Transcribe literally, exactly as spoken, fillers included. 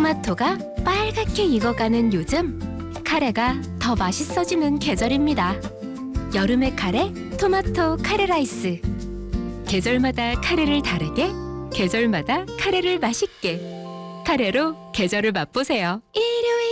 토마토가 빨갛게 익어가는 요즘, 카레가 더 맛있어지는 계절입니다. 여름의 카레, 토마토 카레 라이스. 계절마다 카레를 다르게, 계절마다 카레를 맛있게. 카레로 계절을 맛보세요. 일